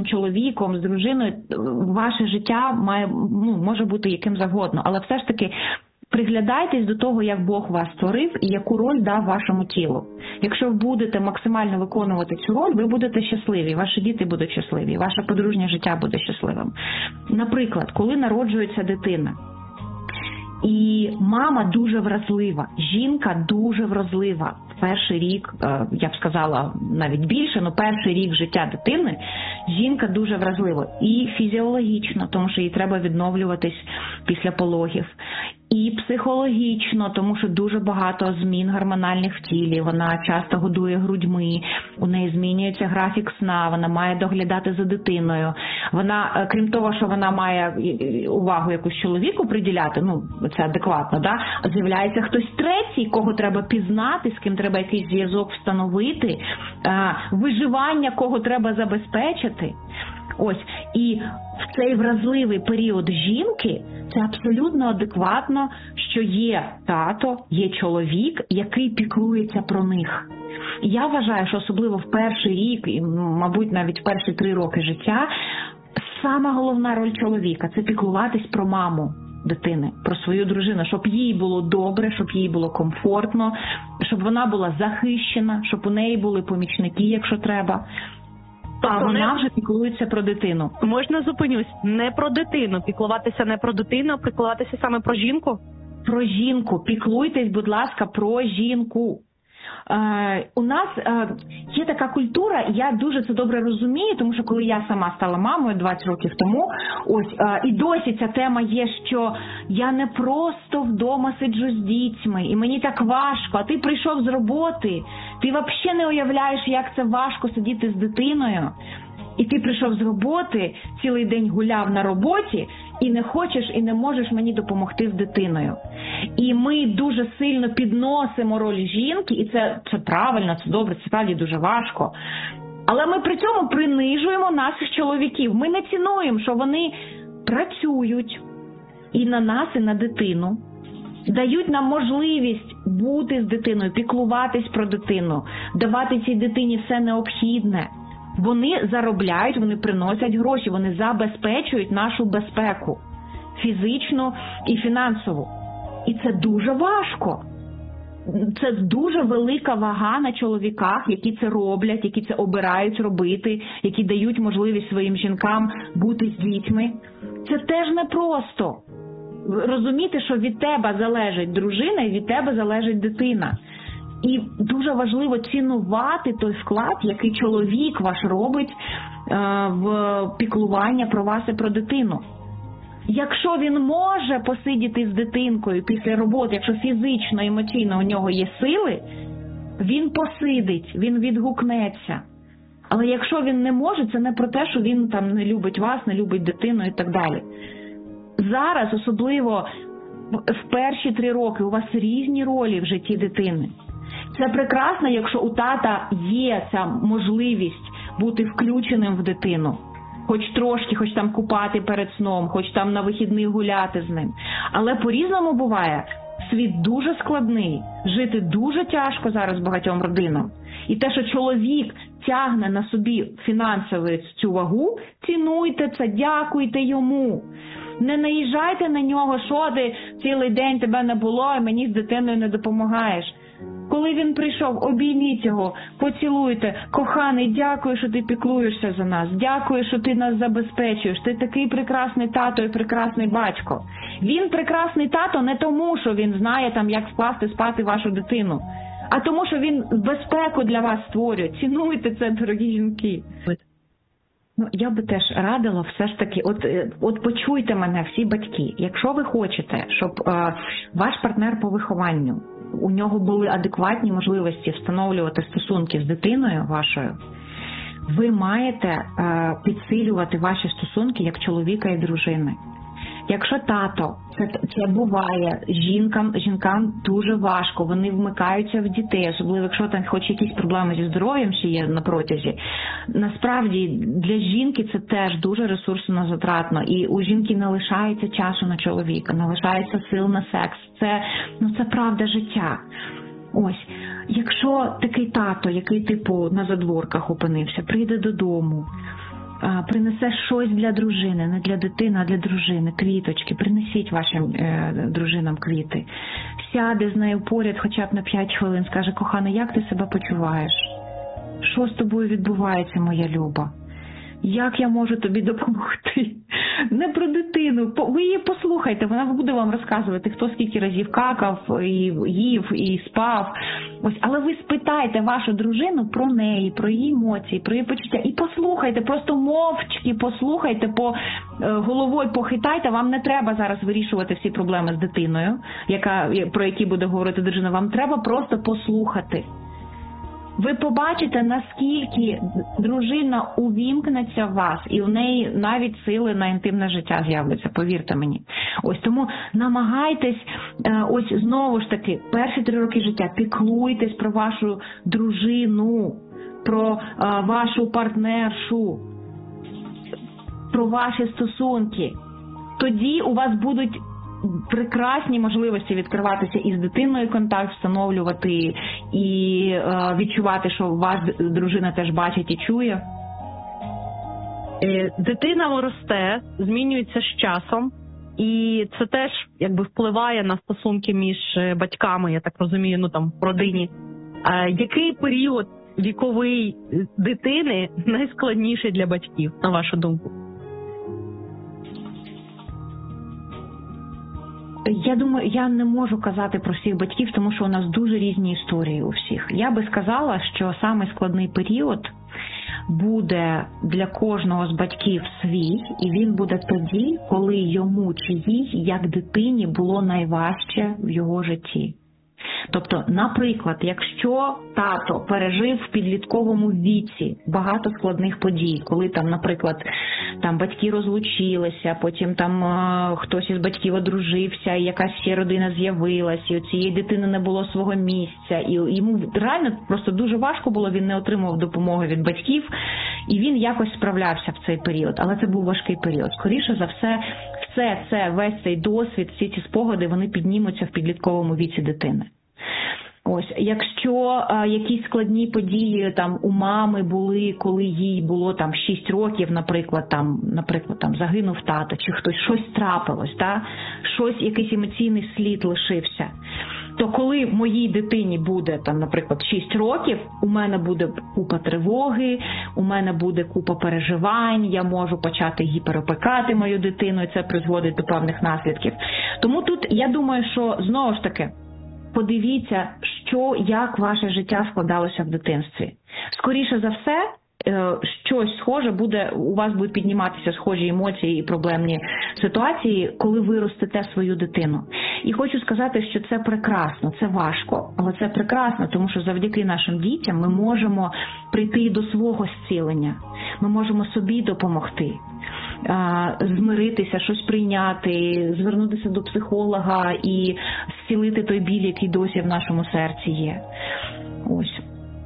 гарним чоловіком, з дружиною, ваше життя може бути яким завгодно. Але все ж таки приглядайтесь до того, як Бог вас створив і яку роль дав вашому тілу. Якщо ви будете максимально виконувати цю роль, ви будете щасливі, ваші діти будуть щасливі, ваше подружнє життя буде щасливим. Наприклад, коли народжується дитина, і мама дуже вразлива, жінка дуже вразлива. Перший рік, я б сказала навіть більше, але перший рік життя дитини жінка дуже вразлива. І фізіологічно, тому що їй треба відновлюватись після пологів. І психологічно, тому що дуже багато змін гормональних в тілі, вона часто годує грудьми, у неї змінюється графік сна, вона має доглядати за дитиною. Вона, крім того, що вона має увагу якусь чоловіку приділяти, це адекватно, да? З'являється хтось третій, кого треба пізнати, з ким треба якийсь зв'язок встановити, виживання, кого треба забезпечити. Ось, і в цей вразливий період жінки це абсолютно адекватно, що є тато, є чоловік, який піклується про них. І я вважаю, що особливо в перший рік, і, мабуть, навіть в перші 3 роки життя, сама головна роль чоловіка – це піклуватись про маму дитини, про свою дружину, щоб їй було добре, щоб їй було комфортно, щоб вона була захищена, щоб у неї були помічники, якщо треба. А вона вже піклується про дитину. Можна зупинюсь? Не про дитину. Піклуватися не про дитину, а піклуватися саме про жінку? Про жінку. Піклуйтесь, будь ласка, про жінку. У нас є така культура, я дуже це добре розумію, тому що коли я сама стала мамою 20 років тому, і досі ця тема є, що я не просто вдома сиджу з дітьми, і мені так важко, а ти прийшов з роботи, ти взагалі не уявляєш, як це важко сидіти з дитиною. І ти прийшов з роботи, цілий день гуляв на роботі, і не хочеш, і не можеш мені допомогти з дитиною. І ми дуже сильно підносимо роль жінки, і це правильно, це добре, це справді дуже важко. Але ми при цьому принижуємо наших чоловіків. Ми не цінуємо, що вони працюють і на нас, і на дитину. Дають нам можливість бути з дитиною, піклуватись про дитину, давати цій дитині все необхідне. Вони заробляють, вони приносять гроші, вони забезпечують нашу безпеку фізичну і фінансову. І це дуже важко. Це дуже велика вага на чоловіках, які це роблять, які це обирають робити, які дають можливість своїм жінкам бути з дітьми. Це теж непросто. Розуміти, що від тебе залежить дружина і від тебе залежить дитина. І дуже важливо цінувати той вклад, який чоловік ваш робить в піклування про вас і про дитину. Якщо він може посидіти з дитинкою після роботи, якщо фізично, емоційно у нього є сили, він посидить, він відгукнеться. Але якщо він не може, це не про те, що він там не любить вас, не любить дитину і так далі. Зараз, особливо в перші 3 роки, у вас різні ролі в житті дитини. Це прекрасно, якщо у тата є ця можливість бути включеним в дитину. Хоч трошки, хоч там купати перед сном, хоч там на вихідних гуляти з ним. Але по-різному буває. Світ дуже складний, жити дуже тяжко зараз багатьом родинам. І те, що чоловік тягне на собі фінансову цю вагу, цінуйте це, дякуйте йому. Не наїжджайте на нього, що ти цілий день тебе не було, і мені з дитиною не допомагаєш. Коли він прийшов, обійміть його, поцілуйте. Коханий, дякую, що ти піклуєшся за нас. Дякую, що ти нас забезпечуєш. Ти такий прекрасний тато і прекрасний батько. Він прекрасний тато не тому, що він знає, там, як вкласти спати вашу дитину, а тому, що він безпеку для вас створює. Цінуйте це, дорогі жінки. Я би теж радила все ж таки, от почуйте мене, всі батьки. Якщо ви хочете, щоб ваш партнер по вихованню, у нього були адекватні можливості встановлювати стосунки з дитиною вашою, ви маєте підсилювати ваші стосунки як чоловіка і дружини. Якщо тато, це буває, жінкам дуже важко, вони вмикаються в дітей, особливо якщо там хоч якісь проблеми зі здоров'ям ще є на протязі. Насправді для жінки це теж дуже ресурсно затратно, і у жінки не лишається часу на чоловіка, не лишається сил на секс. Це правда життя. Ось, якщо такий тато, який типу на задворках опинився, прийде додому, принесе щось для дружини, не для дитини, а для дружини, квіточки, принесіть вашим дружинам квіти. Сяде з нею поряд хоча б на 5 хвилин, скаже: кохана, як ти себе почуваєш? Що з тобою відбувається, моя Люба? Як я можу тобі допомогти? Не про дитину. Ви її послухайте, вона буде вам розказувати, хто скільки разів какав, і їв, і спав. Ось, але ви спитайте вашу дружину про неї, про її емоції, про її почуття. І послухайте, просто мовчки послухайте, головою похитайте. Вам не треба зараз вирішувати всі проблеми з дитиною, про які буде говорити дружина. Вам треба просто послухати. Ви побачите, наскільки дружина увімкнеться в вас, і у неї навіть сили на інтимне життя з'являться, повірте мені. Ось тому намагайтесь, ось знову ж таки, перші 3 роки життя піклуйтесь про вашу дружину, про вашу партнершу, про ваші стосунки. Тоді у вас будуть прекрасні можливості відкриватися із дитиною контакт, встановлювати і відчувати, що вас дружина теж бачить і чує. Дитина росте, змінюється з часом, і це теж якби впливає на стосунки між батьками, я так розумію, в родині. Який період віковий дитини найскладніший для батьків, на вашу думку? Я думаю, я не можу казати про всіх батьків, тому що у нас дуже різні історії у всіх. Я би сказала, що самий складний період буде для кожного з батьків свій, і він буде тоді, коли йому чи їй, як дитині, було найважче в його житті. Тобто, наприклад, якщо тато пережив в підлітковому віці багато складних подій, коли наприклад, батьки розлучилися, потім хтось із батьків одружився, і якась ще родина з'явилась, і у цієї дитини не було свого місця, і йому реально просто дуже важко було, він не отримував допомоги від батьків, і він якось справлявся в цей період, але це був важкий період. Скоріше за все, весь цей досвід, всі ці спогади, вони піднімуться в підлітковому віці дитини. Ось, якщо якісь складні події у мами були, коли їй було 6 років, наприклад, загинув тато, чи щось трапилось, якийсь емоційний слід лишився, то коли моїй дитині буде, наприклад, 6 років, у мене буде купа тривоги, у мене буде купа переживань, я можу почати гіперопікати мою дитину, і це призводить до певних наслідків. Тому тут, я думаю, що, знову ж таки, подивіться, як ваше життя складалося в дитинстві. Скоріше за все, щось схоже у вас будуть підніматися схожі емоції і проблемні ситуації, коли ви ростете свою дитину. І хочу сказати, що це прекрасно, це важко, але це прекрасно, тому що завдяки нашим дітям ми можемо прийти до свого зцілення, ми можемо собі допомогти. Змиритися, щось прийняти, звернутися до психолога і зцілити той біль, який досі в нашому серці є. Ось.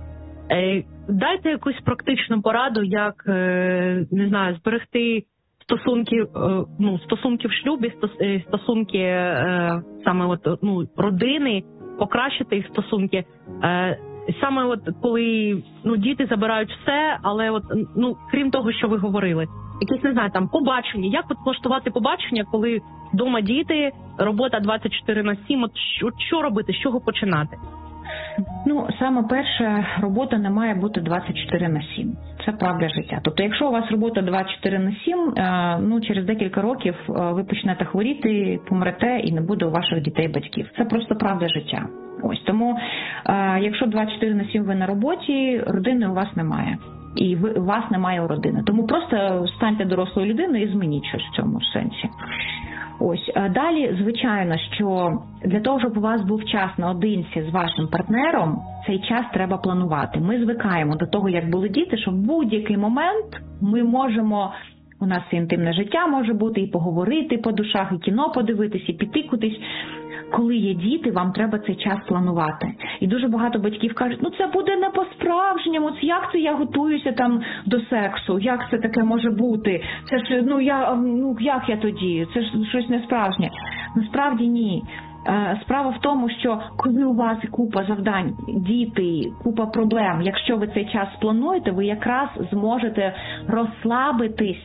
Дайте якусь практичну пораду, як, не знаю, зберегти стосунки в шлюбі, стосунки саме родини, покращити їх стосунки. Саме коли діти забирають все, але крім того, що ви говорили, якісь, не знаю, побачення, як влаштувати побачення, коли вдома діти, робота 24/7, що робити, з чого починати? Саме перше, робота не має бути 24/7. Це правда життя. Тобто, якщо у вас робота 24/7, через декілька років ви почнете хворіти, помрете і не буде у ваших дітей батьків. Це просто правда життя. Ось, тому, якщо 24/7 ви на роботі, родини у вас немає. І у вас немає у родини. Тому просто станьте дорослою людиною і змініть щось в цьому сенсі. Ось, далі, звичайно, що для того, щоб у вас був час наодинці з вашим партнером, цей час треба планувати. Ми звикаємо до того, як були діти, що в будь-який момент ми можемо, у нас і інтимне життя може бути, і поговорити по душах, і кіно подивитись, і піти кудись. Коли є діти, вам треба цей час планувати. І дуже багато батьків кажуть, це буде не по-справжньому, як це я готуюся до сексу, як це таке може бути, це ж, як я тоді, це ж щось не справжнє. Насправді ні. Справа в тому, що коли у вас купа завдань, діти, купа проблем, якщо ви цей час сплануєте, ви якраз зможете розслабитись